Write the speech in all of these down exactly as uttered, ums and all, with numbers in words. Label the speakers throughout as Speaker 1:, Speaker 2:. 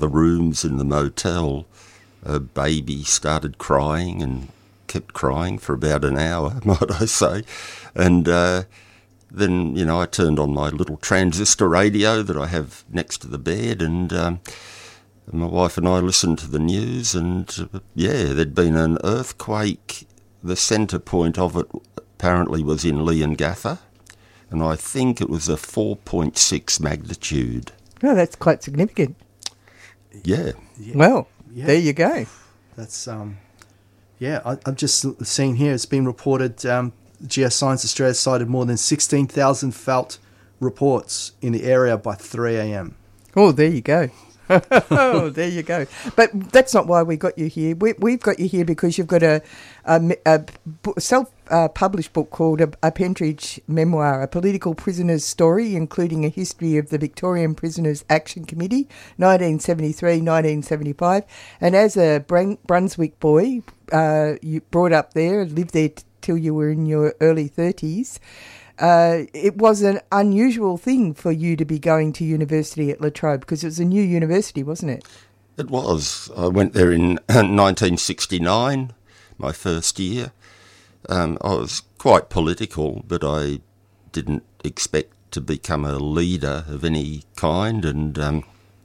Speaker 1: the rooms in the motel, a baby started crying and kept crying for about an hour, might I say. And uh, then, you know, I turned on my little transistor radio that I have next to the bed, and um, my wife and I listened to the news, and uh, yeah, there'd been an earthquake. The centre point of it apparently was in Leongatha, and I think it was a four point six magnitude.
Speaker 2: Oh, that's quite significant.
Speaker 1: Yeah.
Speaker 3: yeah.
Speaker 2: Well,
Speaker 3: yeah.
Speaker 2: there you go.
Speaker 3: That's, um, yeah, I, I've just seen here, it's been reported, um, Geoscience Australia cited more than sixteen thousand felt reports in the area by three a.m.
Speaker 2: Oh, there you go. Oh, there you go. But that's not why we got you here. We, we've got you here because you've got a, a, a self-published uh, book called a, a Pentridge Memoir, A Political Prisoner's Story, including a history of the Victorian Prisoners Action Committee, nineteen seventy-three to nineteen seventy-five. And as a Brun- Brunswick boy, uh, you brought up there, lived there t- till you were in your early thirties, Uh, it was an unusual thing for you to be going to university at La Trobe because it was a new university, wasn't it?
Speaker 1: It was. I went there in nineteen sixty-nine, my first year. Um, I was quite political, but I didn't expect to become a leader of any kind, and um,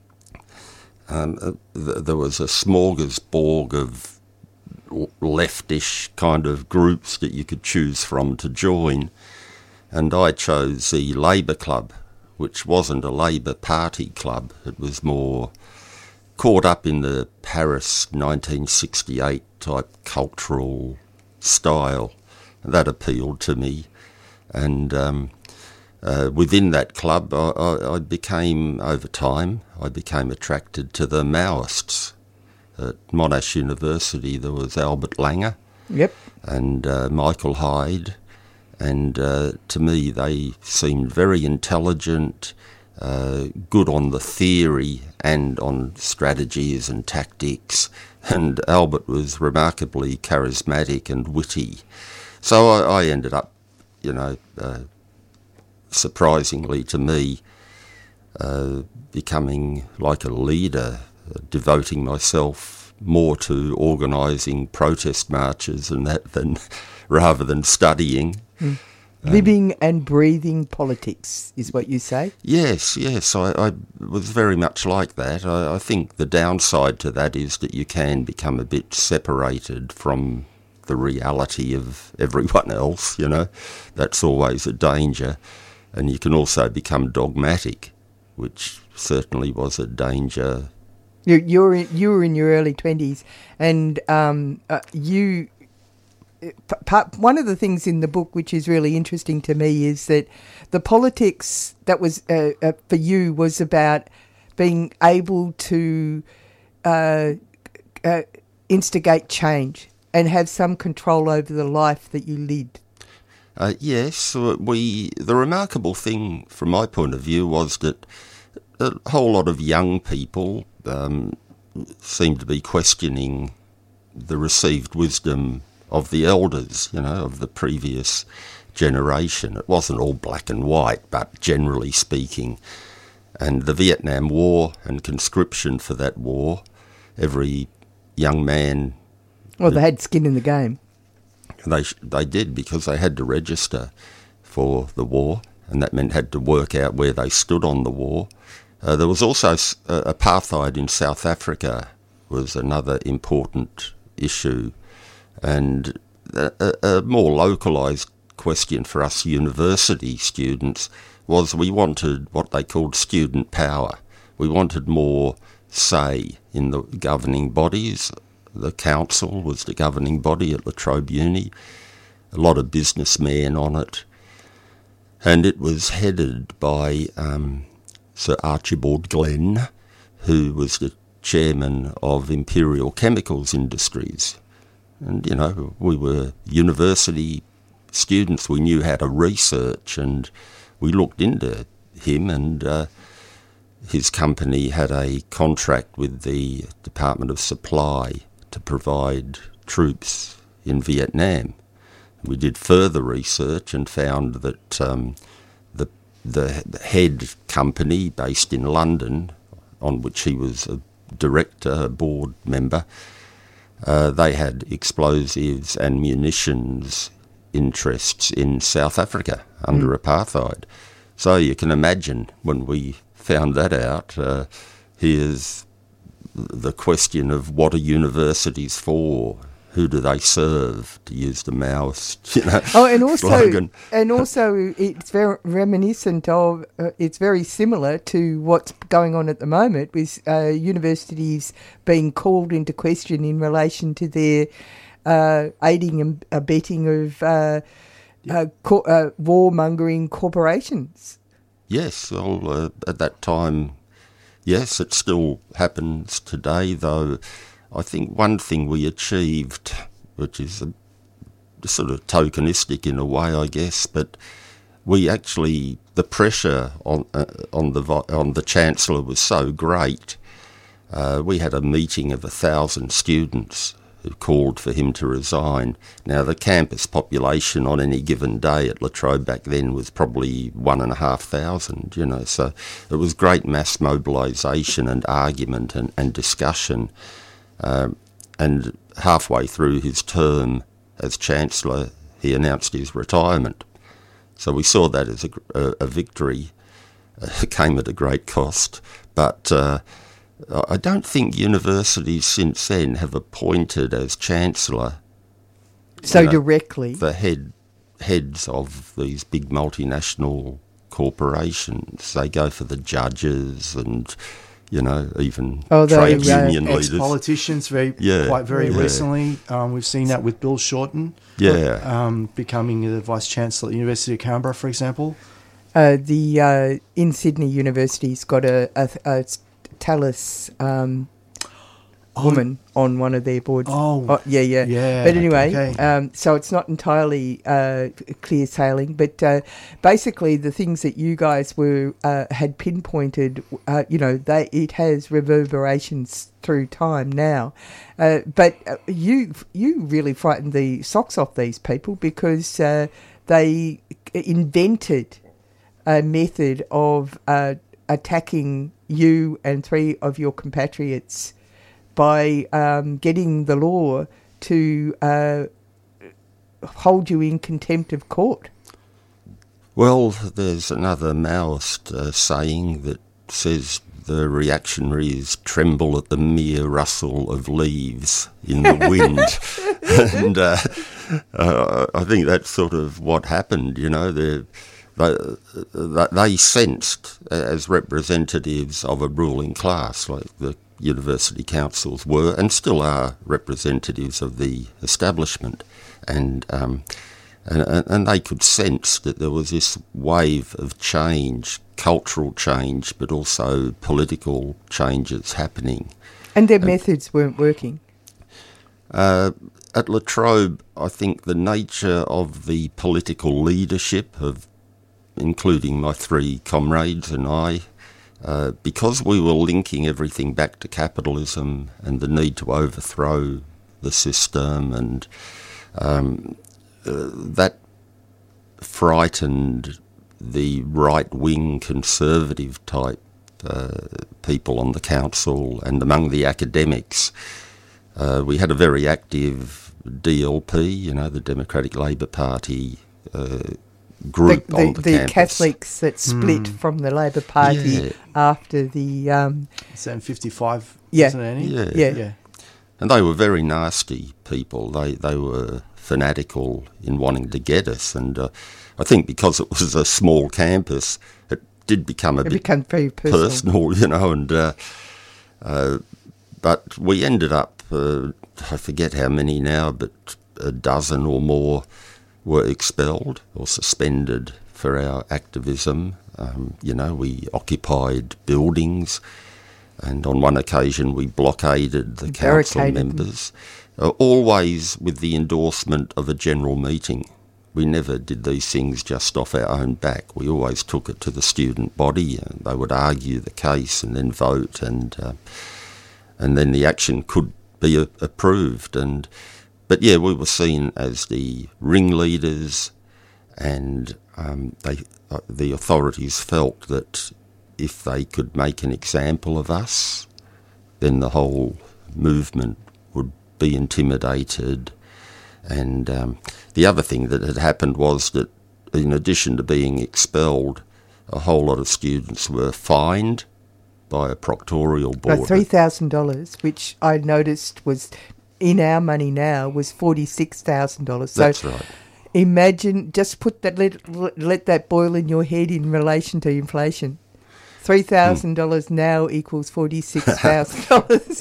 Speaker 1: um, uh, th- there was a smorgasbord of leftish kind of groups that you could choose from to join. And I chose the Labour Club, which wasn't a Labour Party club. It was more caught up in the Paris nineteen sixty-eight type cultural style. That appealed to me. And um, uh, within that club, I, I, I became, over time, I became attracted to the Maoists. At Monash University, there was Albert Langer
Speaker 2: Yep.
Speaker 1: and uh, Michael Hyde. And uh, to me, they seemed very intelligent, uh, good on the theory and on strategies and tactics. And Albert was remarkably charismatic and witty. So I, I ended up, you know, uh, surprisingly to me, uh, becoming like a leader, uh, devoting myself more to organising protest marches and that than rather than studying.
Speaker 2: Mm. Living um, and breathing politics is what you say?
Speaker 1: Yes, yes. I, I was very much like that. I, I think the downside to that is that you can become a bit separated from the reality of everyone else, you know. That's always a danger. And you can also become dogmatic, which certainly was a danger.
Speaker 2: You, you're in, you were in your early twenties, and um, uh, you... Part, one of the things in the book which is really interesting to me is that the politics that was uh, uh, for you was about being able to uh, uh, instigate change and have some control over the life that you led.
Speaker 1: Uh, yes, we. The remarkable thing from my point of view was that a whole lot of young people um, seemed to be questioning the received wisdom of the elders, you know, of the previous generation. It wasn't all black and white, but generally speaking. And the Vietnam War and conscription for that war, every young man...
Speaker 2: Well, they had skin in the game.
Speaker 1: They they did, because they had to register for the war, and that meant had to work out where they stood on the war. Uh, there was also uh, apartheid in South Africa was another important issue. And a, a more localised question for us university students was we wanted what they called student power. We wanted more say in the governing bodies. The council was the governing body at La Trobe Uni, a lot of businessmen on it. And it was headed by um, Sir Archibald Glenn, who was the chairman of Imperial Chemicals Industries. And, you know, we were university students. We knew how to research, and we looked into him, and uh, his company had a contract with the Department of Supply to provide troops in Vietnam. We did further research and found that um, the, the head company based in London, on which he was a director, board member, uh, they had explosives and munitions interests in South Africa under mm. apartheid. So you can imagine when we found that out, uh, here's the question of what are universities for? Who do they serve? To use the Maoist, you know,
Speaker 2: oh, and also,
Speaker 1: slogan.
Speaker 2: and also, it's very reminiscent of. Uh, it's very similar to what's going on at the moment with uh, universities being called into question in relation to their uh, aiding and abetting of uh, uh, co- uh, warmongering corporations.
Speaker 1: Yes, well, uh, at that time, yes, it still happens today, though. I think one thing we achieved, which is a, sort of tokenistic in a way, I guess, but we actually, the pressure on uh, on the on the Chancellor was so great. Uh, we had a meeting of a thousand students who called for him to resign. Now, the campus population on any given day at La Trobe back then was probably one and a half thousand, you know, so it was great mass mobilisation and argument and, and discussion. Um, and halfway through his term as Chancellor, he announced his retirement. So we saw that as a, a, a victory. It came at a great cost. But uh, I don't think universities since then have appointed as Chancellor
Speaker 2: so
Speaker 1: you know,
Speaker 2: directly
Speaker 1: the head heads of these big multinational corporations. They go for the judges and, you know, even
Speaker 2: oh,
Speaker 1: trade
Speaker 2: they, uh,
Speaker 1: union leaders.
Speaker 3: Ex-politicians, very,
Speaker 1: yeah,
Speaker 3: quite very
Speaker 1: yeah.
Speaker 3: recently. Um, we've seen that with Bill Shorten
Speaker 1: yeah.
Speaker 3: um, becoming the Vice-Chancellor at the University of Canberra, for example.
Speaker 2: Uh, the uh, in Sydney University's got a, a, a Tallis um, woman oh. on one of their boards.
Speaker 3: Oh,
Speaker 2: oh yeah, yeah,
Speaker 3: yeah.
Speaker 2: But anyway,
Speaker 3: okay.
Speaker 2: um, so it's not entirely uh, clear sailing. But uh, basically, the things that you guys were uh, had pinpointed, uh, you know, they it has reverberations through time now. Uh, but uh, you you really frightened the socks off these people because uh, they invented a method of uh, attacking you and three of your compatriots by um, getting the law to uh, hold you in contempt of court.
Speaker 1: Well, there's another Maoist uh, saying that says the reactionaries tremble at the mere rustle of leaves in the wind. and uh, uh, I think that's sort of what happened, you know. They, they sensed, as representatives of a ruling class, like the university councils were and still are representatives of the establishment, and um, and, and they could sense that there was this wave of change, cultural change, but also political changes happening.
Speaker 2: And their and, methods weren't working.
Speaker 1: Uh, at La Trobe, I think the nature of the political leadership of, including my three comrades and I, Uh, because we were linking everything back to capitalism and the need to overthrow the system, and um, uh, that frightened the right-wing conservative type uh, people on the council and among the academics. Uh, we had a very active D L P, you know, the Democratic Labour Party uh, group
Speaker 2: the, the,
Speaker 1: on the,
Speaker 2: the
Speaker 1: campus.
Speaker 2: Catholics that split mm. from the Labor Party
Speaker 1: yeah.
Speaker 2: after the um,
Speaker 3: so in fifty-five,
Speaker 2: yeah.
Speaker 3: wasn't it, Annie?
Speaker 1: Yeah.
Speaker 2: yeah,
Speaker 3: yeah.
Speaker 1: And they were very nasty people. They they were fanatical in wanting to get us, and uh, I think because it was a small campus, it did become a
Speaker 2: it
Speaker 1: bit
Speaker 2: became very personal.
Speaker 1: personal, you know. And uh, uh, but we ended up, uh, I forget how many now, but a dozen or more were expelled or suspended for our activism. Um, you know, we occupied buildings, and on one occasion we blockaded the council members, uh, always with the endorsement of a general meeting. We never did these things just off our own back. We always took it to the student body, and they would argue the case and then vote, and uh, and then the action could be a- approved. And But yeah, we were seen as the ringleaders, and um, they, uh, the authorities felt that if they could make an example of us, then the whole movement would be intimidated. And um, the other thing that had happened was that in addition to being expelled, a whole lot of students were fined by a proctorial board.
Speaker 2: About three thousand dollars, which I noticed was, in our money now, was forty-six thousand dollars. So
Speaker 1: That's right.
Speaker 2: Imagine, just put that, let, let that boil in your head in relation to inflation. three thousand dollars mm. now equals forty-six thousand dollars.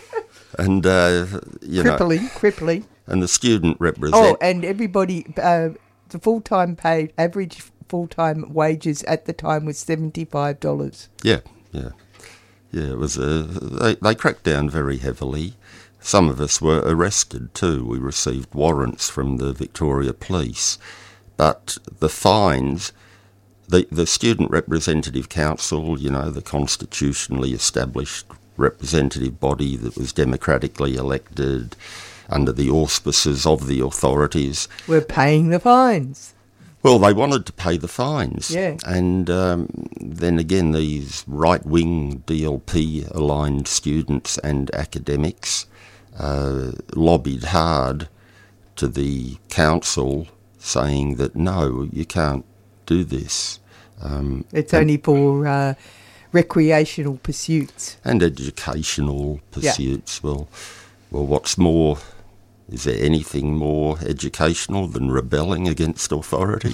Speaker 1: And, uh, you know...
Speaker 2: Crippling, crippling.
Speaker 1: And the student represent...
Speaker 2: Oh, and everybody, uh, the full-time paid, average full-time wages at the time was seventy-five dollars.
Speaker 1: Yeah, yeah. Yeah, it was a... They, they cracked down very heavily. Some of us were arrested too. We received warrants from the Victoria Police. But the fines... The, the Student Representative Council, you know, the constitutionally established representative body that was democratically elected under the auspices of the authorities.
Speaker 2: We're paying the fines.
Speaker 1: Well, they wanted to pay the fines.
Speaker 2: Yeah.
Speaker 1: And um, then again, these right-wing D L P-aligned students and academics uh, lobbied hard to the council saying that, no, you can't do this. Um,
Speaker 2: it's only for uh, recreational pursuits.
Speaker 1: And educational pursuits. Yeah. Well, well, what's more... Is there anything more educational than rebelling against authority?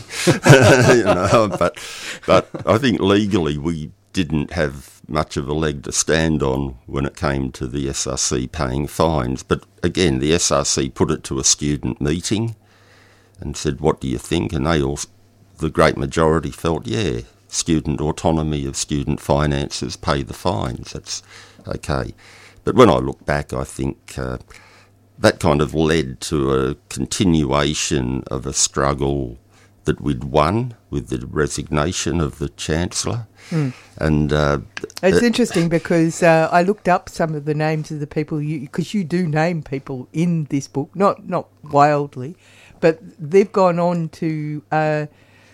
Speaker 1: you know, but but I think legally we didn't have much of a leg to stand on when it came to the S R C paying fines. But again, the S R C put it to a student meeting and said, "What do you think?" And they all, the great majority, felt, "Yeah, student autonomy of student finances, pay the fines. That's okay." But when I look back, I think. Uh, That kind of led to a continuation of a struggle that we'd won with the resignation of the Chancellor.
Speaker 2: Mm.
Speaker 1: And uh,
Speaker 2: it's
Speaker 1: uh,
Speaker 2: interesting because uh, I looked up some of the names of the people, because you, you do name people in this book, not not wildly, but they've gone on to uh,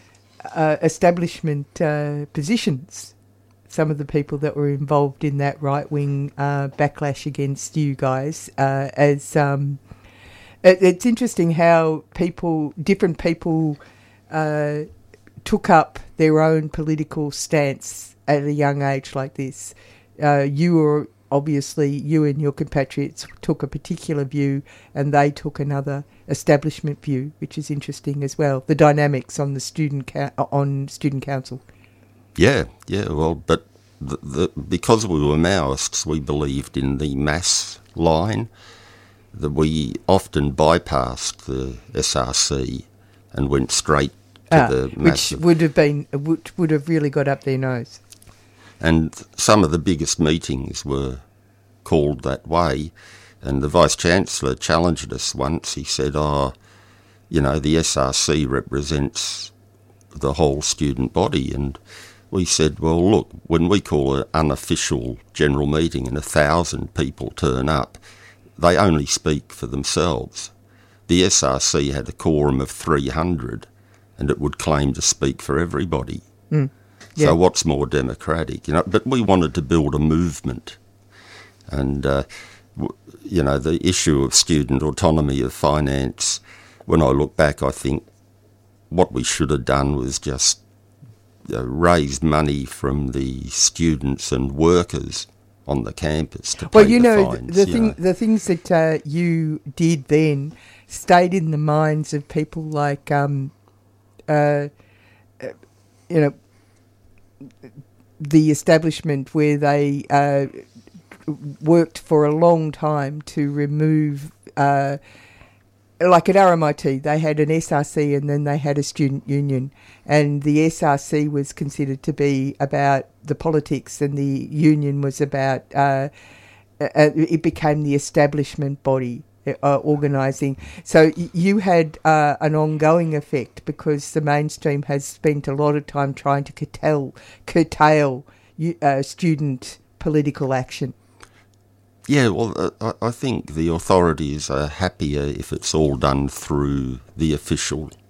Speaker 2: uh, establishment uh, positions. Some of the people that were involved in that right-wing uh, backlash against you guys. Uh, as um, it, it's interesting how people, different people, uh, took up their own political stance at a young age like this. Uh, you were obviously, you and your compatriots took a particular view, and they took another establishment view, which is interesting as well. The dynamics on the student ca- on student council.
Speaker 1: Yeah, yeah, well, but the, the, because we were Maoists, we believed in the mass line, that we often bypassed the S R C and went straight to
Speaker 2: ah,
Speaker 1: the massive...
Speaker 2: Which would have been, would, would have really got up their nose.
Speaker 1: And some of the biggest meetings were called that way, and the Vice-Chancellor challenged us once. He said, oh, you know, the S R C represents the whole student body, and we said, well, look, when we call an unofficial general meeting and a thousand people turn up, they only speak for themselves. The S R C had a quorum of three hundred, and it would claim to speak for everybody.
Speaker 2: Mm, yeah.
Speaker 1: So what's more democratic? You know, but we wanted to build a movement, and uh, w- you know, the issue of student autonomy of finance. When I look back, I think what we should have done was just Uh, raised money from the students and workers on the campus to
Speaker 2: well,
Speaker 1: pay
Speaker 2: you
Speaker 1: the
Speaker 2: know,
Speaker 1: fines.
Speaker 2: the
Speaker 1: you
Speaker 2: thing,
Speaker 1: know.
Speaker 2: the things that uh, you did then stayed in the minds of people like, um, uh, uh, you know, the establishment where they uh, worked for a long time to remove. Uh, Like at R M I T, they had an S R C and then they had a student union. And the S R C was considered to be about the politics, and the union was about, uh, uh, it became the establishment body uh, organising. So y- you had uh, an ongoing effect, because the mainstream has spent a lot of time trying to curtail, curtail uh, student political action.
Speaker 1: Yeah, well, uh, I think the authorities are happier if it's all done through the official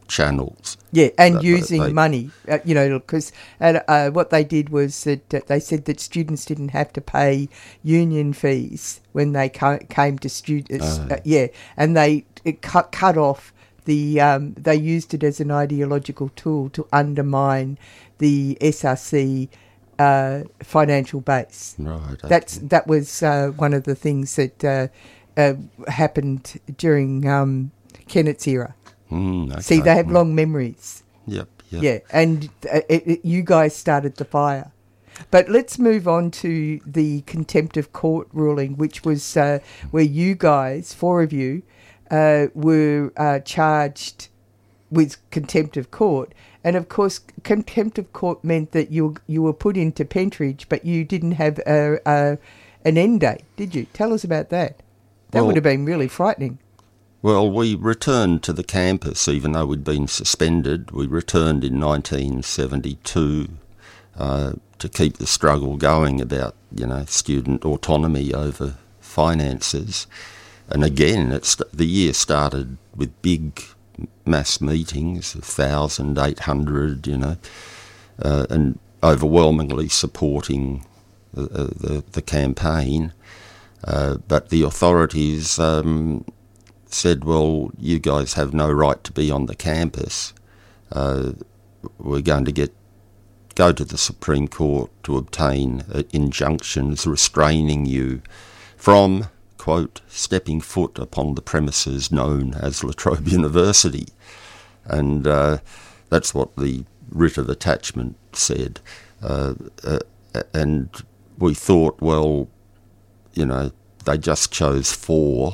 Speaker 1: channels.
Speaker 2: Yeah, and
Speaker 1: that,
Speaker 2: using
Speaker 1: they,
Speaker 2: money, uh, you know, because uh, what they did was that uh, they said that students didn't have to pay union fees when they ca- came to students.
Speaker 1: Oh.
Speaker 2: Uh, yeah, and they it cut cut off the. Um, they used it as an ideological tool to undermine the S R C uh, financial base.
Speaker 1: Right.
Speaker 2: That's that was uh, one of the things that uh, uh, happened during um, Kennett's era.
Speaker 1: Mm, okay.
Speaker 2: See, they have
Speaker 1: Mm.
Speaker 2: long memories.
Speaker 1: Yep, yep.
Speaker 2: Yeah, and uh, it, it, you guys started the fire. But let's move on to the contempt of court ruling, which was uh, where you guys, four of you, uh, were uh, charged with contempt of court. And of course, contempt of court meant that you you were put into Pentridge, but you didn't have a, a, an end date, did you? Tell us about that. That
Speaker 1: Well,
Speaker 2: would have been really frightening.
Speaker 1: Well, we returned to the campus, even though we'd been suspended. We returned in nineteen seventy-two uh, to keep the struggle going about, you know, student autonomy over finances. And again, it's the year started with big mass meetings, one thousand eight hundred, you know, uh, and overwhelmingly supporting the, the, the campaign. Uh, but the authorities um, said, well, you guys have no right to be on the campus. Uh, we're going to get go to the Supreme Court to obtain uh, injunctions restraining you from, quote, stepping foot upon the premises known as La Trobe University. And uh, that's what the writ of attachment said. Uh, uh, and we thought, well, you know, they just chose four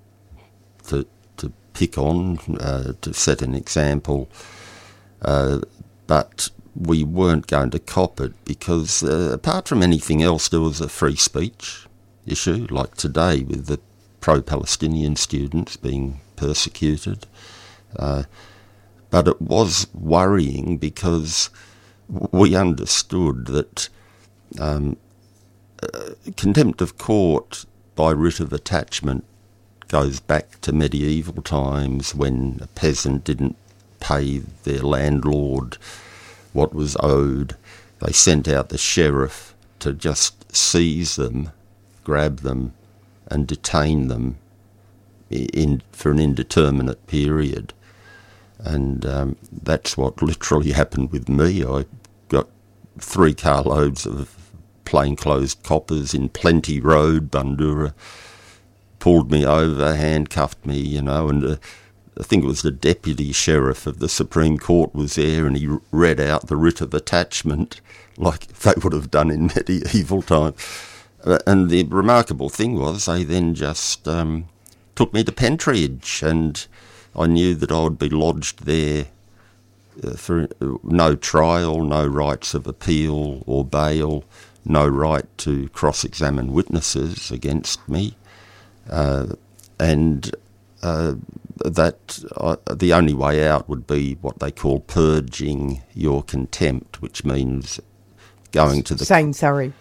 Speaker 1: to to pick on, uh, to set an example. Uh, but we weren't going to cop it because, uh, apart from anything else, there was a free speech issue, like today with the pro-Palestinian students being persecuted. Uh, but it was worrying because we understood that um, uh, contempt of court by writ of attachment goes back to medieval times when a peasant didn't pay their landlord what was owed. They sent out the sheriff to just seize them, grab them and detain them in for an indeterminate period. And um, that's what literally happened with me. I got three carloads of plainclothes coppers in Plenty Road, Bundoora, pulled me over, handcuffed me, you know, and uh, I think it was the deputy sheriff of the Supreme Court was there, and he read out the writ of attachment like they would have done in medieval time. Uh, and the remarkable thing was they then just um, took me to Pentridge, and I knew that I would be lodged there uh, for uh, no trial, no rights of appeal or bail, no right to cross-examine witnesses against me. Uh, and uh, that uh, the only way out would be what they call purging your contempt, which means going to the...
Speaker 2: Saying sorry.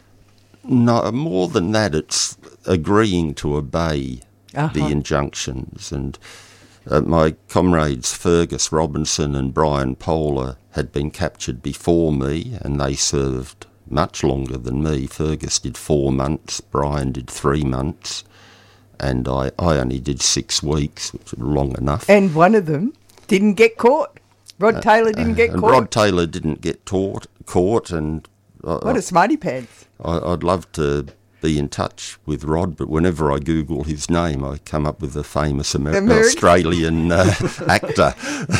Speaker 1: No, more than that, it's agreeing to obey
Speaker 2: Uh-huh.
Speaker 1: the injunctions. And uh, my comrades Fergus Robinson and Brian Polar had been captured before me, and they served much longer than me. Fergus did four months, Brian did three months, and I, I only did six weeks, which was long enough.
Speaker 2: And one of them didn't get caught. Rod Taylor didn't
Speaker 1: Uh,
Speaker 2: get
Speaker 1: and
Speaker 2: caught.
Speaker 1: Rod Taylor didn't get taught, caught, and I,
Speaker 2: What a smarty pants.
Speaker 1: I, I'd love to be in touch with Rod, but whenever I Google his name, I come up with a famous Amer-
Speaker 2: American?
Speaker 1: Australian uh, actor.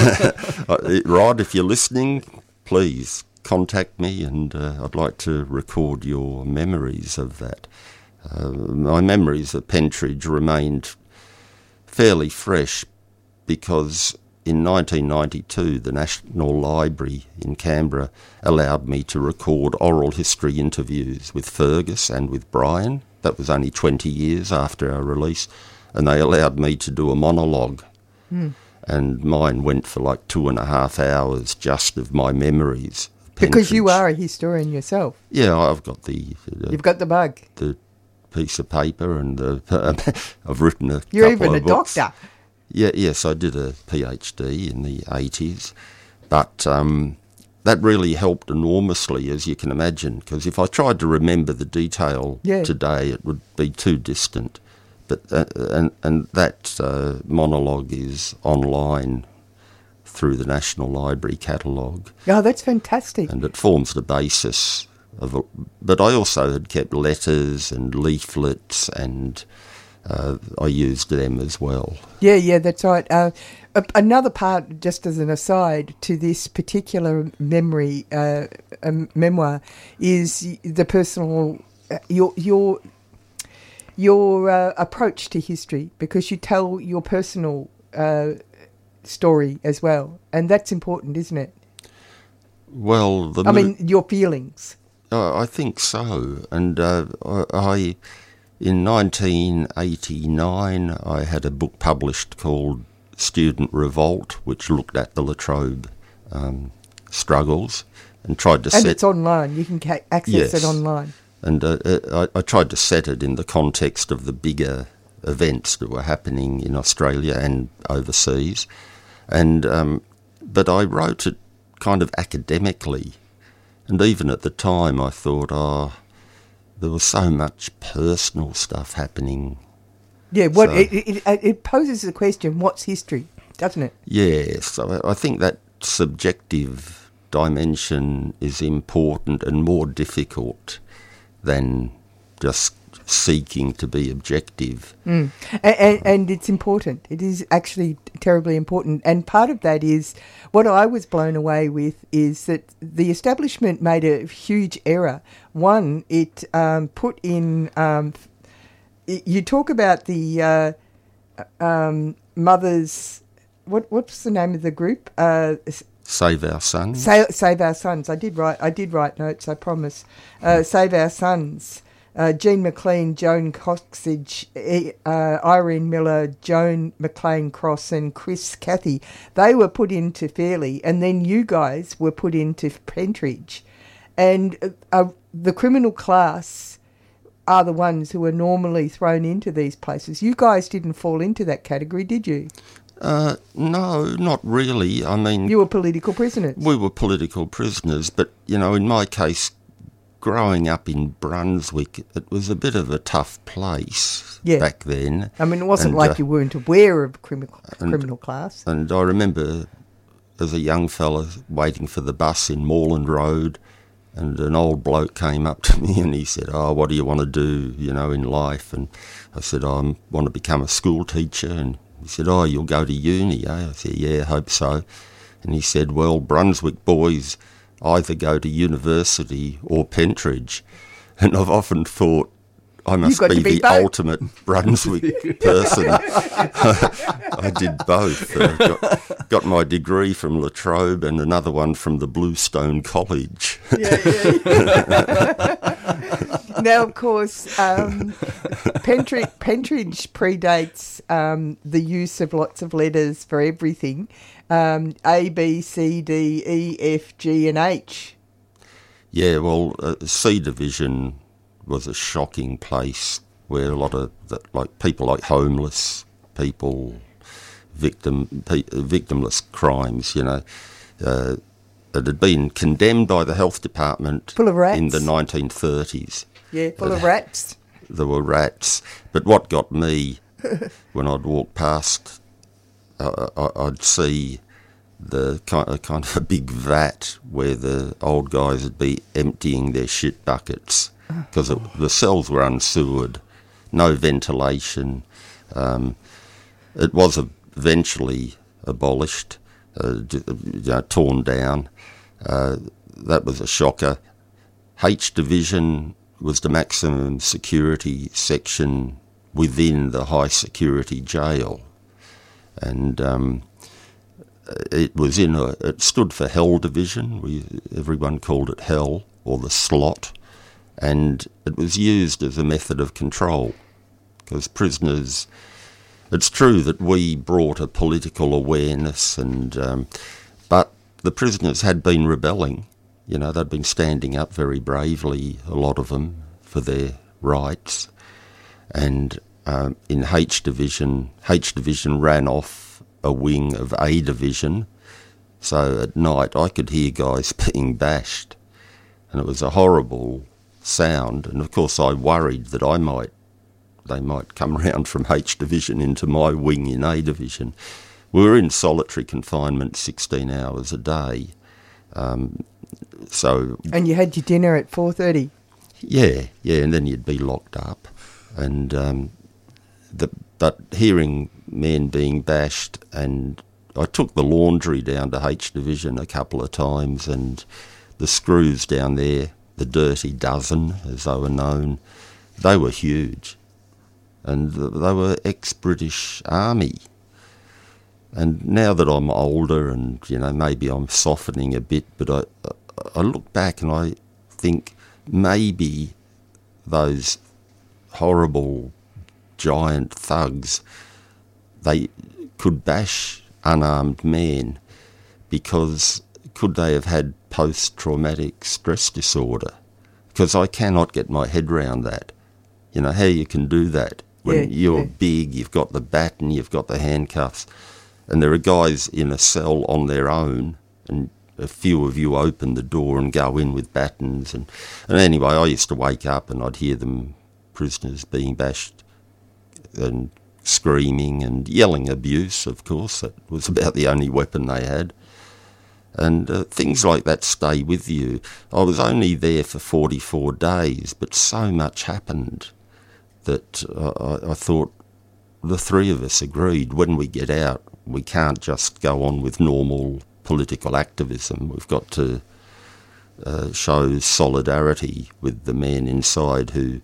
Speaker 1: Uh, Rod, if you're listening, please contact me, and uh, I'd like to record your memories of that. Uh, my memories of Pentridge remained fairly fresh because in nineteen ninety-two, the National Library in Canberra allowed me to record oral history interviews with Fergus and with Brian. That was only twenty years after our release, and they allowed me to do a monologue. Mm. And mine went for like two and a half hours just of my memories. of
Speaker 2: Because you
Speaker 1: Pentridge.
Speaker 2: are a historian yourself.
Speaker 1: Yeah, I've got the... Uh,
Speaker 2: You've got the bug.
Speaker 1: the piece of paper, and the, uh, I've written a
Speaker 2: You're
Speaker 1: couple
Speaker 2: even a
Speaker 1: of books.
Speaker 2: doctor.
Speaker 1: Yeah, yes, I did a PhD in the eighties, but um, that really helped enormously, as you can imagine, because if I tried to remember the detail
Speaker 2: Yeah.
Speaker 1: today, it would be too distant. But uh, and and that uh, monologue is online through the National Library catalogue,
Speaker 2: Oh, that's fantastic.
Speaker 1: and it forms the basis of. A, but I also had kept letters and leaflets, and uh, I used them as well.
Speaker 2: Yeah, yeah, that's right. Uh, a- another part, just as an aside, to this particular memory uh, um, memoir, is the personal uh, your your your uh, approach to history, because you tell your personal uh, story as well, and that's important, isn't it?
Speaker 1: Well, the
Speaker 2: I
Speaker 1: mo-
Speaker 2: mean, your feelings.
Speaker 1: Uh, I think so. And uh, I, I, in nineteen eighty-nine, I had a book published called Student Revolt, which looked at the Latrobe um, struggles and tried to
Speaker 2: And
Speaker 1: set.
Speaker 2: it's online. You can ca- access
Speaker 1: Yes.
Speaker 2: it online.
Speaker 1: And uh, uh, I, I tried to set it in the context of the bigger events that were happening in Australia and overseas. And um, but I wrote it kind of academically. And even at the time, I thought, oh, there was so much personal stuff happening.
Speaker 2: Yeah, what
Speaker 1: So-
Speaker 2: it, it, it it poses the question: what's history? Doesn't it?
Speaker 1: Yes, I I think that subjective dimension is important and more difficult than just seeking to be objective.
Speaker 2: Mm. And, and, and it's important. It is actually terribly important. And part of that is what I was blown away with is that the establishment made a huge error. One, it um, put in. Um, y- you talk about the uh, um, mothers. What what's the name of the group? Uh,
Speaker 1: Save Our Sons.
Speaker 2: Save, Save Our Sons. I did write. I did write notes. I promise. Uh, Save Our Sons. Uh, Jean McLean, Joan Coxage, E- uh, Irene Miller, Joan McLean Cross, and Chris Cathy. They were put into Fairley, and then you guys were put into Pentridge, and uh, uh, the criminal class are the ones who are normally thrown into these places. You guys didn't fall into that category, did you?
Speaker 1: Uh, no, not really. I mean,
Speaker 2: You were political prisoners.
Speaker 1: we were political prisoners, but, you know, in my case, growing up in Brunswick, it was a bit of a tough place
Speaker 2: Yeah.
Speaker 1: back then.
Speaker 2: I mean, it wasn't
Speaker 1: And,
Speaker 2: like
Speaker 1: uh,
Speaker 2: you weren't aware of criminal
Speaker 1: and-
Speaker 2: criminal class.
Speaker 1: And I remember as a young fella waiting for the bus in Moreland Road, and an old bloke came up to me and he said, oh, what do you want to do, you know, in life? And I said, oh, I want to become a school teacher. And he said, oh, you'll go to uni, eh? I said, yeah, hope so. And he said, well, Brunswick boys either go to university or Pentridge. And I've often thought, I must
Speaker 2: got to
Speaker 1: be,
Speaker 2: be
Speaker 1: the
Speaker 2: both.
Speaker 1: ultimate Brunswick person. I did both. Uh, got, got my degree from Latrobe and another one from the Bluestone College.
Speaker 2: Yeah, yeah. Now, of course, um, Pentridge, Pentridge predates um, the use of lots of letters for everything. Um, A, B, C, D, E, F, G and H.
Speaker 1: Yeah, well, uh, C Division was a shocking place where a lot of, the, like, people like homeless people, victim pe- victimless crimes, you know, uh, it had been condemned by the health department
Speaker 2: Full of rats.
Speaker 1: in the nineteen thirties.
Speaker 2: Yeah, full of rats.
Speaker 1: There were rats. But what got me, when I'd walk past, uh, I- I'd see the kind of, kind of a big vat where the old guys would be emptying their shit buckets because the cells were unsewered, no ventilation. Um, it was eventually abolished, uh, d- you know, torn down. Uh, that was a shocker. H Division was the maximum security section within the high security jail, and um, it was in a. It stood for Hell Division. We everyone called it Hell or the Slot, and it was used as a method of control because prisoners. It's true that we brought a political awareness, and um, but the prisoners had been rebelling. You know, they'd been standing up very bravely, a lot of them, for their rights. And um, in H Division, H Division ran off a wing of A Division. So at night I could hear guys being bashed, and it was a horrible sound. And of course I worried that I might, they might come round from H Division into my wing in A Division. We were in solitary confinement sixteen hours a day. Um, so
Speaker 2: And you had your dinner at four thirty?
Speaker 1: Yeah, yeah, and then you'd be locked up. And um, the, but hearing men being bashed, and I took the laundry down to H Division a couple of times, and the screws down there, the Dirty Dozen, as they were known, they were huge. And they were ex-British Army. And now that I'm older and, you know, maybe I'm softening a bit, but I, I look back and I think maybe those horrible giant thugs, they could bash unarmed men because could they have had post-traumatic stress disorder? Because I cannot get my head round that. You know, how you can do that when
Speaker 2: Yeah,
Speaker 1: you're
Speaker 2: yeah.
Speaker 1: big, you've got the baton, you've got the handcuffs, and there are guys in a cell on their own, and a few of you open the door and go in with batons. And, and anyway, I used to wake up and I'd hear them, prisoners being bashed and screaming and yelling abuse, of course. That was about the only weapon they had. And uh, things like that stay with you. I was only there for forty-four days, but so much happened that uh, I, I thought the three of us agreed when we get out, we can't just go on with normal political activism. We've got to uh, show solidarity with the men inside who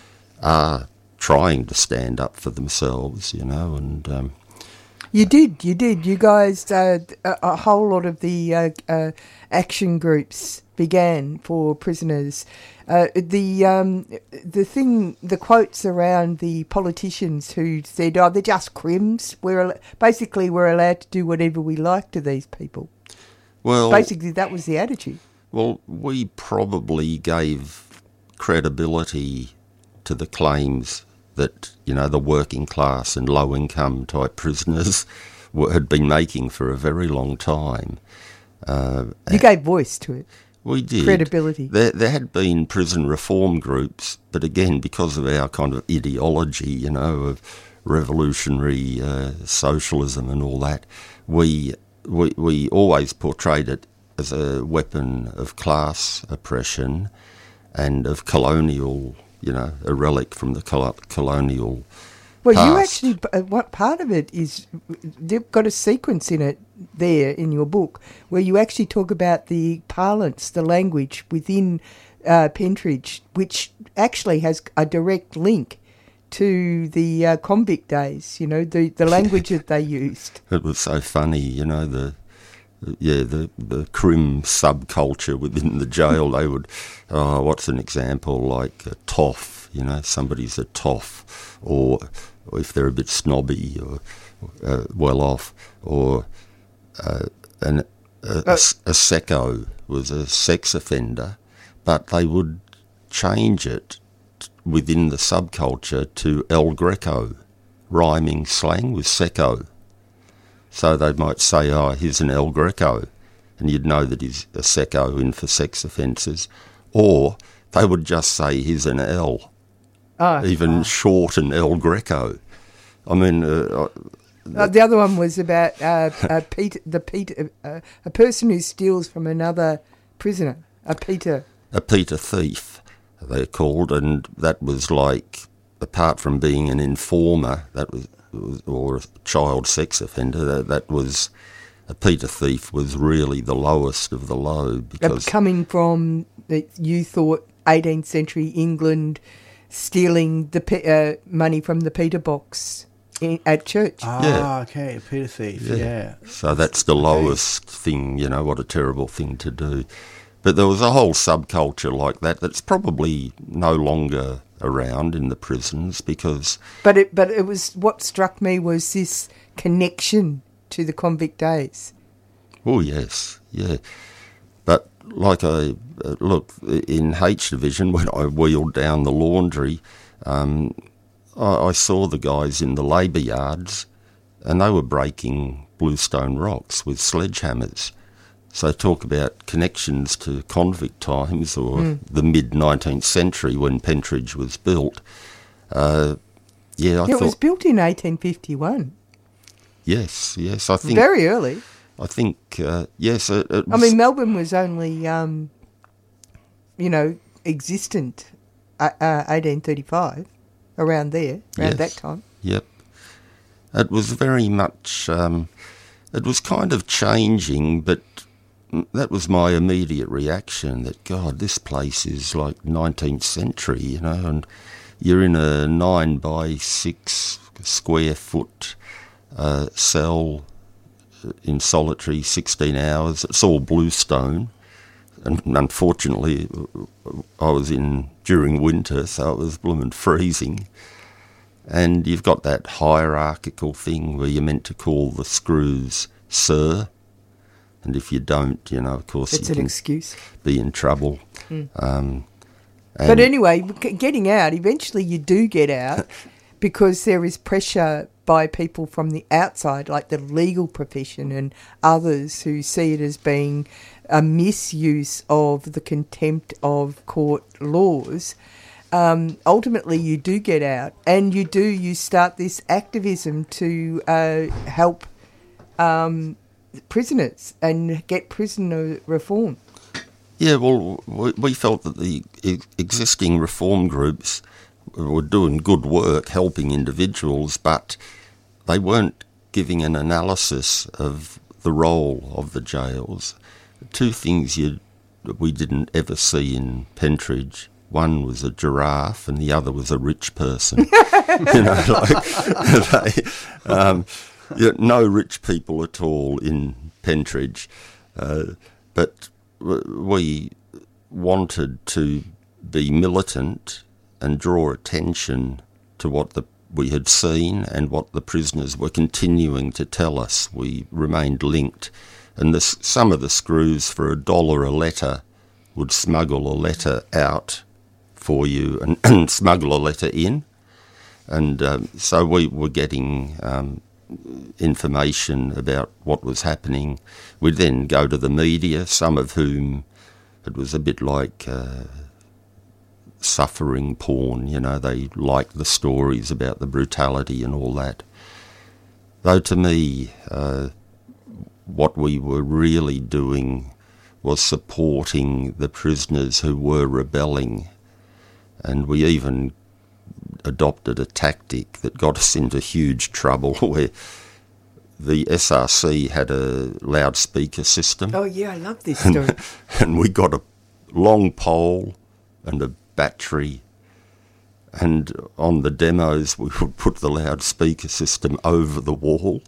Speaker 1: are trying to stand up for themselves, you know, and... Um,
Speaker 2: You did, you did. You guys, uh, a, a whole lot of the uh, uh, action groups began for prisoners. Uh, the um, the thing, the quotes around the politicians who said, "Oh, they're just crims. We're al- basically we're allowed to do whatever we like to these people."
Speaker 1: well,
Speaker 2: Basically, that was the attitude.
Speaker 1: well, we probably gave credibility to the claims that, you know, the working class and low income type prisoners were, had been making for a very long time. Uh,
Speaker 2: You gave voice to it,
Speaker 1: we did.
Speaker 2: credibility.
Speaker 1: There, there had been prison reform groups, but again, because of our kind of ideology, you know, of revolutionary uh, socialism and all that, we, we we always portrayed it as a weapon of class oppression and of colonial, you know, a relic from the col- colonial
Speaker 2: Well, you
Speaker 1: past.
Speaker 2: actually, uh, what part of it is, they've got a sequence in it there in your book where you actually talk about the parlance, the language within uh, Pentridge, which actually has a direct link to the uh, convict days, you know, the, the language that they used.
Speaker 1: It was so funny, you know, the yeah, the the crim subculture within the jail. They would, oh, what's an example, like a toff, you know, somebody's a toff, or, or if they're a bit snobby or uh, well off, or uh, an, a, a, a secco was a sex offender, but they would change it within the subculture to El Greco, rhyming slang with secco. So they might say, oh, here's an El Greco, and you'd know that he's a secco in for sex offences. Or they would just say, here's an L,
Speaker 2: Oh,
Speaker 1: even
Speaker 2: oh.
Speaker 1: shorten El Greco. I mean... Uh,
Speaker 2: Uh, the other one was about uh, uh, Peter, the Peter, uh, a person who steals from another prisoner, a Peter.
Speaker 1: a Peter thief, they're called, and that was like, apart from being an informer, that was, or a child sex offender, that, that was, a Peter thief was really the lowest of the low,
Speaker 2: Uh,
Speaker 1: because
Speaker 2: coming from, the, you thought, eighteenth century England, stealing the pe- uh, money from the Peter box in, at church.
Speaker 3: Ah,
Speaker 1: Yeah.
Speaker 3: okay, a Peter thief. Yeah.
Speaker 1: so that's the lowest thing, you know, what a terrible thing to do. But there was a whole subculture like that that's probably no longer around in the prisons, because
Speaker 2: But it, but it was, what struck me was this connection to the convict days.
Speaker 1: oh yes, yeah. But like I uh, look in H Division, when I wheeled down the laundry, um, I, I saw the guys in the labour yards, and they were breaking bluestone rocks with sledgehammers. So talk about connections to convict times or mm. the mid-nineteenth century when Pentridge was built. Uh, yeah, I
Speaker 2: yeah,
Speaker 1: thought...
Speaker 2: It was built in eighteen fifty-one.
Speaker 1: Yes, yes, I think...
Speaker 2: Very early.
Speaker 1: I think, uh, yes... It, it
Speaker 2: I mean, Melbourne was only, um, you know, existent uh, uh, eighteen thirty-five, around there, around
Speaker 1: yes,
Speaker 2: that time.
Speaker 1: Yep. It was very much... Um, it was kind of changing, but that was my immediate reaction, that, God, this place is like nineteenth century, you know, and you're in a nine by six square foot uh, cell in solitary sixteen hours. It's all bluestone. And unfortunately, I was in during winter, so it was blooming freezing. And you've got that hierarchical thing where you're meant to call the screws sir. And if you don't, you know, of course,
Speaker 2: it's
Speaker 1: you
Speaker 2: an
Speaker 1: can
Speaker 2: excuse.
Speaker 1: Be in trouble. Mm. Um,
Speaker 2: but anyway, getting out, eventually you do get out because there is pressure by people from the outside, like the legal profession and others who see it as being a misuse of the contempt of court laws. Um, ultimately, you do get out, and you do, you start this activism to uh, help um, prisoners and get prisoner reform.
Speaker 1: Yeah, well, we, we felt that the e- existing reform groups were doing good work helping individuals, but they weren't giving an analysis of the role of the jails. Two things you we didn't ever see in Pentridge. One was a giraffe and the other was a rich person. you know, like, they, um, yeah, no rich people at all in Pentridge. Uh, but w- we wanted to be militant and draw attention to what the we had seen and what the prisoners were continuing to tell us. We remained linked. And this, some of the screws for a dollar a letter would smuggle a letter out for you and, and smuggle a letter in. And um, so we were getting um, information about what was happening. We'd then go to the media, some of whom it was a bit like uh, suffering porn, you know, they liked the stories about the brutality and all that. Though to me, uh, what we were really doing was supporting the prisoners who were rebelling. And we even adopted a tactic that got us into huge trouble where the S R C had a loudspeaker system.
Speaker 2: Oh, yeah, I love this story.
Speaker 1: And, and we got a long pole and a battery, and on the demos we would put the loudspeaker system over the wall,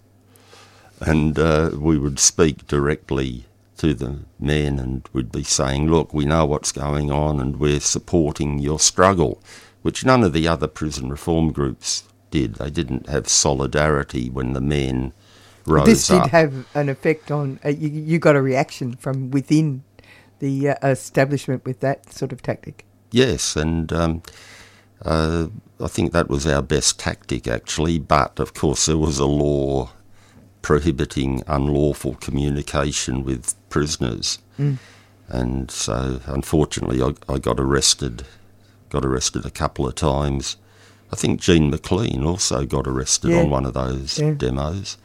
Speaker 1: and uh, we would speak directly to the men, and we'd be saying, look, we know what's going on and we're supporting your struggle, which none of the other prison reform groups did. They didn't have solidarity when the men rose up.
Speaker 2: This did have an effect on, uh, you, you got a reaction from within the uh, establishment with that sort of tactic.
Speaker 1: Yes, and um, uh, I think that was our best tactic, actually. But, of course, there was a law prohibiting unlawful communication with prisoners. Mm. And so, unfortunately, I, I got arrested, got arrested a couple of times. I think Jean McLean also got arrested yeah. on one of those yeah. demos.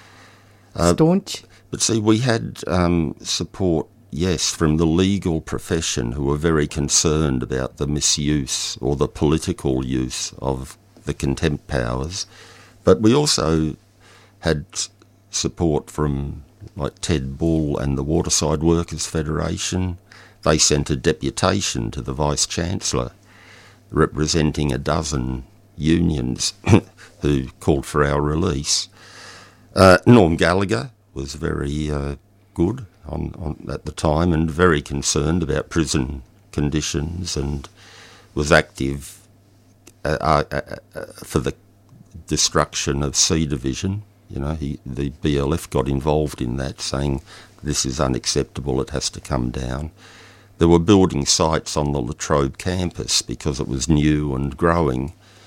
Speaker 2: Uh, Staunch.
Speaker 1: But see, we had um, support, yes, from the legal profession, who were very concerned about the misuse or the political use of the contempt powers. But we also had support from like Ted Bull and the Waterside Workers Federation. They sent a deputation to the Vice-Chancellor representing a dozen unions who called for our release. Uh, Norm Gallagher was very uh, good on, on at the time and very concerned about prison conditions and was active uh, uh, uh, for the destruction of C Division. You know, he, the B L F got involved in that, saying this is unacceptable, it has to come down. There were building sites on the La Trobe campus because it was new and growing.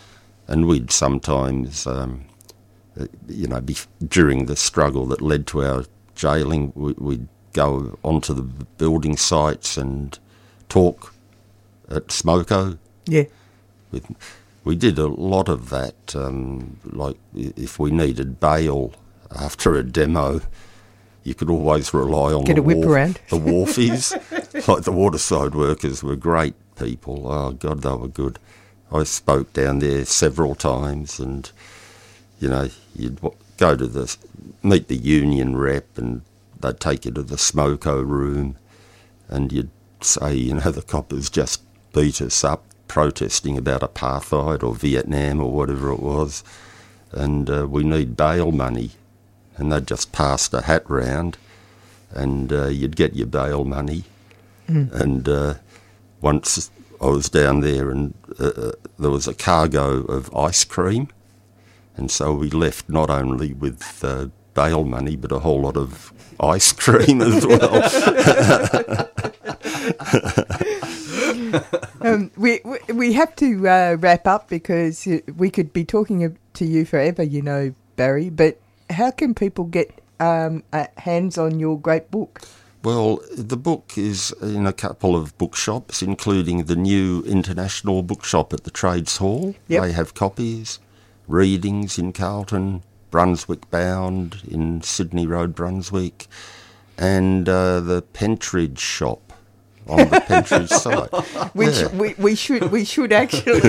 Speaker 1: and we'd sometimes, um, you know, be, during the struggle that led to our jailing, we, we'd go onto the building sites and talk at Smoko.
Speaker 2: Yeah.
Speaker 1: With, we did a lot of that, um, like if we needed bail after a demo, you could always rely on
Speaker 2: Get
Speaker 1: the,
Speaker 2: a whip
Speaker 1: wharf,
Speaker 2: around.
Speaker 1: the wharfies. Like the waterside workers were great people. Oh, God, they were good. I spoke down there several times, and, you know, you'd w- go to the, meet the union rep, and they'd take you to the Smoko room, and you'd say, you know, the coppers just beat us up protesting about apartheid or Vietnam or whatever it was, and uh, we need bail money. And they'd just passed a hat round, and uh, you'd get your bail money. Mm. And uh, once I was down there, and uh, there was a cargo of ice cream, and so we left not only with uh, bail money, but a whole lot of ice cream as well.
Speaker 2: um, we, we we have to uh, wrap up, because we could be talking to you forever, you know, Barry, but how can people get um, uh, hands on your great book?
Speaker 1: Well, the book is in a couple of bookshops, including the new International Bookshop at the Trades Hall.
Speaker 2: Yep.
Speaker 1: They have copies. Readings in Carlton, Brunswick Bound in Sydney Road, Brunswick, and uh, the Pentridge shop on the Pentridge site.
Speaker 2: Which
Speaker 1: yeah.
Speaker 2: we, we should we should actually.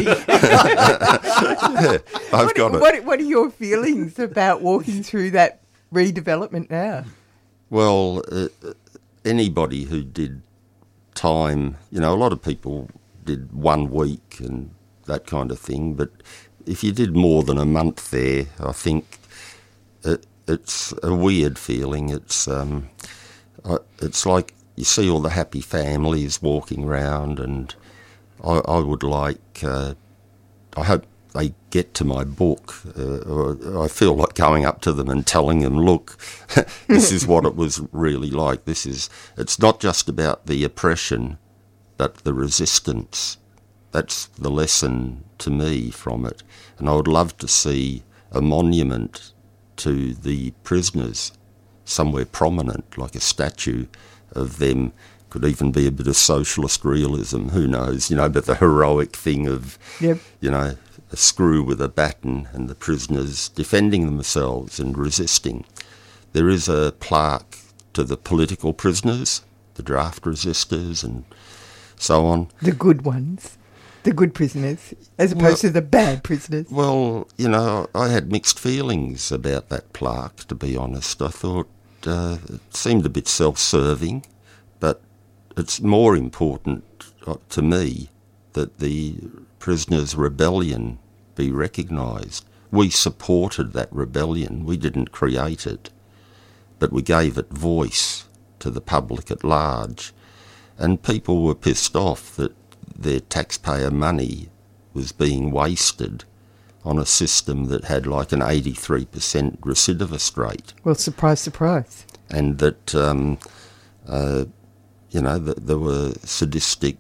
Speaker 1: yeah, I've
Speaker 2: what,
Speaker 1: got it.
Speaker 2: What, what are your feelings about walking through that redevelopment now?
Speaker 1: Well, uh, anybody who did time, you know, a lot of people did one week and that kind of thing, but if you did more than a month there, I think it, it's a weird feeling. It's um, it's like you see all the happy families walking around, and I, I would like, uh, I hope they get to my book. Uh, or I feel like going up to them and telling them, look, this is what it was really like. This is, it's not just about the oppression, but the resistance. That's the lesson to me from it. And I would love to see a monument to the prisoners, somewhere prominent, like a statue of them. Could even be a bit of socialist realism, who knows, you know, but the heroic thing of,
Speaker 2: yep.
Speaker 1: you know, a screw with a baton and the prisoners defending themselves and resisting. There is a plaque to the political prisoners, the draft resistors and so on.
Speaker 2: The good ones. The good prisoners, as opposed well, to the bad prisoners.
Speaker 1: Well, you know, I had mixed feelings about that plaque, to be honest. I thought uh, it seemed a bit self-serving, but it's more important uh, to me that the prisoners' rebellion be recognised. We supported that rebellion. We didn't create it, but we gave it voice to the public at large. And people were pissed off that their taxpayer money was being wasted on a system that had like an eighty-three percent recidivist rate.
Speaker 2: Well, surprise, surprise.
Speaker 1: And that, um, uh, you know, that there were sadistic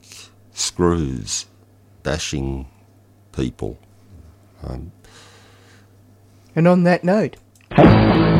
Speaker 1: screws bashing people. Um,
Speaker 2: and on that note...